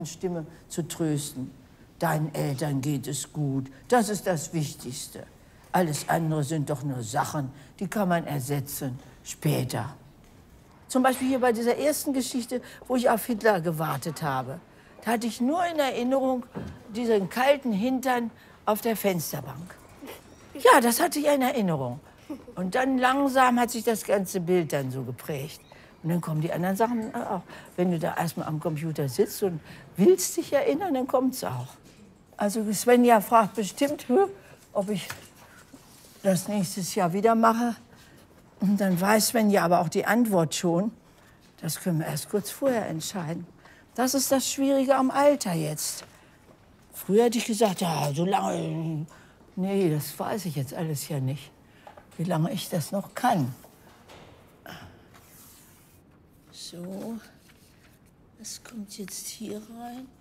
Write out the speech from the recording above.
Stimme zu trösten. Deinen Eltern geht es gut. Das ist das Wichtigste. Alles andere sind doch nur Sachen, die kann man ersetzen. Später. Zum Beispiel hier bei dieser ersten Geschichte, wo ich auf Hitler gewartet habe. Da hatte ich nur in Erinnerung diesen kalten Hintern auf der Fensterbank. Ja, das hatte ich in Erinnerung. Und dann langsam hat sich das ganze Bild dann so geprägt. Und dann kommen die anderen Sachen auch. Wenn du da erstmal am Computer sitzt und willst dich erinnern, dann kommt's auch. Also Svenja fragt bestimmt, ob ich das nächstes Jahr wieder mache. Und dann weiß Svenja aber auch die Antwort schon. Das können wir erst kurz vorher entscheiden. Das ist das Schwierige am Alter jetzt. Früher hätte ich gesagt, ja, so lange. Nee, das weiß ich jetzt alles ja nicht. Wie lange ich das noch kann. So, was kommt jetzt hier rein?